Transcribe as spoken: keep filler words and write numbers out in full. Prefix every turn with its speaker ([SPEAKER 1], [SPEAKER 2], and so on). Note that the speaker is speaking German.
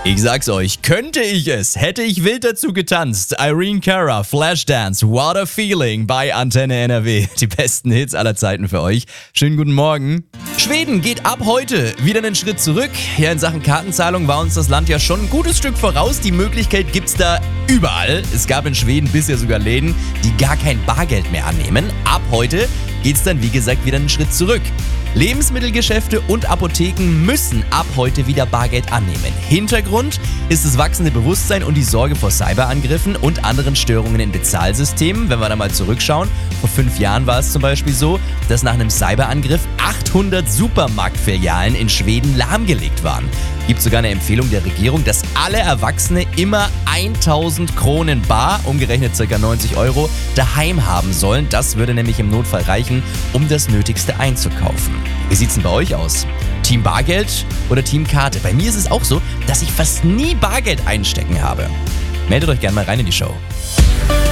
[SPEAKER 1] Ich sag's euch, könnte ich es, hätte ich wild dazu getanzt. Irene Cara, Flashdance, What a Feeling bei Antenne N R W. Die besten Hits aller Zeiten für euch. Schönen guten Morgen. Schweden geht ab heute wieder einen Schritt zurück. Ja, in Sachen Kartenzahlung war uns das Land ja schon ein gutes Stück voraus. Die Möglichkeit gibt's da überall. Es gab in Schweden bisher sogar Läden, die gar kein Bargeld mehr annehmen. Ab heute geht's dann, wie gesagt, wieder einen Schritt zurück. Lebensmittelgeschäfte und Apotheken müssen ab heute wieder Bargeld annehmen. Hintergrund ist das wachsende Bewusstsein und die Sorge vor Cyberangriffen und anderen Störungen in Bezahlsystemen. Wenn wir da mal zurückschauen, vor fünf Jahren war es zum Beispiel so, dass nach einem Cyberangriff achthundert Supermarktfilialen in Schweden lahmgelegt waren. Gibt sogar eine Empfehlung der Regierung, dass alle Erwachsene immer tausend Kronen bar, umgerechnet ca. neunzig Euro, daheim haben sollen. Das würde nämlich im Notfall reichen, um das Nötigste einzukaufen. Wie sieht's denn bei euch aus? Team Bargeld oder Team Karte? Bei mir ist es auch so, dass ich fast nie Bargeld einstecken habe. Meldet euch gerne mal rein in die Show.